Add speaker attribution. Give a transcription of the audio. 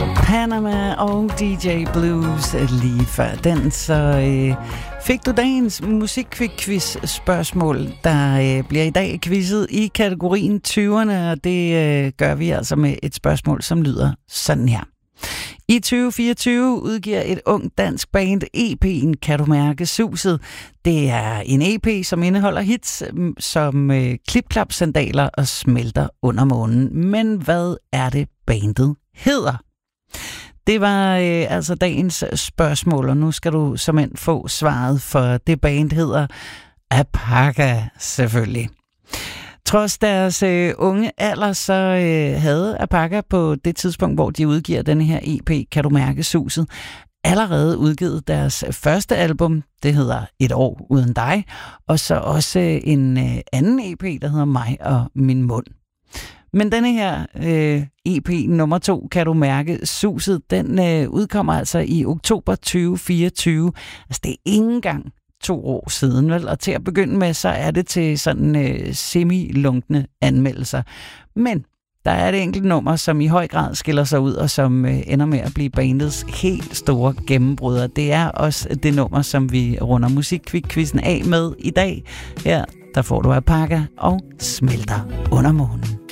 Speaker 1: Panama og DJ Blues lige før den, så fik du dagens musikquiz spørgsmål, der bliver i dag quizzet i kategorien 20'erne, og det gør vi altså med et spørgsmål, som lyder sådan her. I 2024 udgiver et ung dansk band EP'en Kan du mærke suset. Det er en EP, som indeholder hits som klipklap-sandaler og Smelter under månen. Men hvad er det bandet hedder? Det var altså dagens spørgsmål, og nu skal du såmænd få svaret, for det band hedder Apaka selvfølgelig. Trods deres unge alder, så havde Apaka på det tidspunkt, hvor de udgiver denne her EP, Kan du mærke suset, allerede udgivet deres første album, det hedder Et år uden dig, og så også en anden EP, der hedder Mig og min mund. Men denne her EP nummer 2, Kan du mærke suset, den udkommer altså i oktober 2024. Altså det er ikke engang 2 år siden, vel? Og til at begynde med, så er det til sådan semi-lunkne anmeldelser. Men der er et enkelt nummer, som i høj grad skiller sig ud, og som ender med at blive bandets helt store gennembrud. Og det er også det nummer, som vi runder musikquizzen af med i dag. Her, der får du Apaka og Smelter under månen.